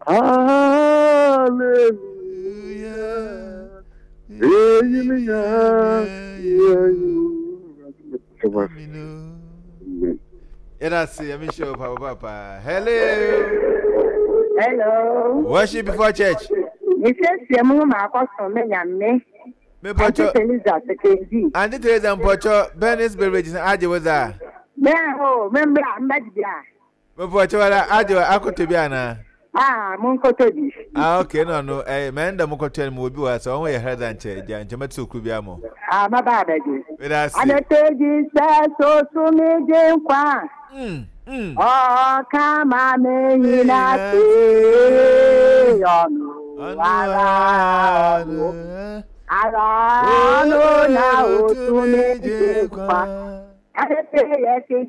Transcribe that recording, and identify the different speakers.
Speaker 1: Hallelujah.
Speaker 2: And I see, I'm sure, Papa. Hello.
Speaker 3: Hello.
Speaker 2: Worship before church.
Speaker 3: It says, Yamma, me.
Speaker 2: Me Pocho.
Speaker 3: And
Speaker 2: it is Pocho, Bennis beverages, and Adia was there.
Speaker 3: Remember, I'm back there.
Speaker 2: Me Pocho, Adia, Akotibiana.
Speaker 3: Munko Toby.
Speaker 2: Okay, no, a man, the Mokotel will be so only a head and chair, Jametsu Kubiamo.
Speaker 3: My bad.
Speaker 2: With us,
Speaker 3: And the page says, so to me, Jane Kwan. Oh, come on, me, not say, I don't know now to me, Jane Kwan. And the page